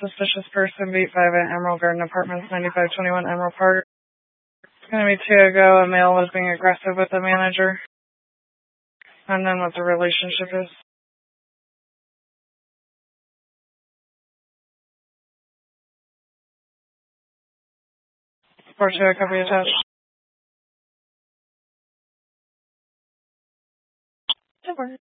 suspicious person, beat 5 at Emerald Garden Apartments, 9521 Emerald Park. It's going to be 2 ago. A male was being aggressive with the manager. And then what the relationship is. 4-2, copy attached. Don't worry.